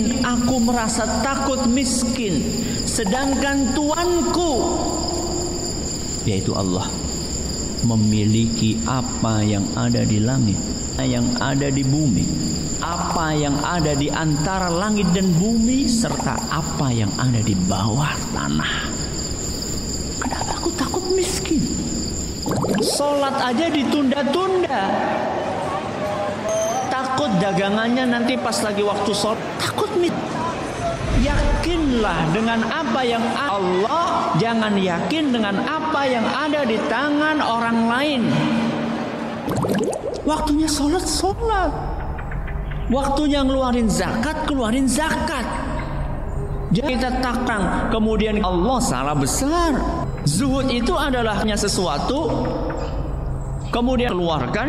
Aku merasa takut miskin, sedangkan Tuanku, yaitu Allah, memiliki apa yang ada di langit, yang ada di bumi, apa yang ada di antara langit dan bumi, serta apa yang ada di bawah tanah. Kenapa aku takut miskin? Sholat aja ditunda-tunda. Takut dagangannya nanti pas lagi waktu sholat. Takut miskin. Yakinlah dengan apa yang Allah, jangan yakin dengan apa yang ada di tangan orang lain. Waktunya sholat, sholat. Waktunya ngeluarin zakat, keluarin zakat. Jangan kita takkan kemudian Allah salah besar. Zuhud itu adalah hanya sesuatu kemudian keluarkan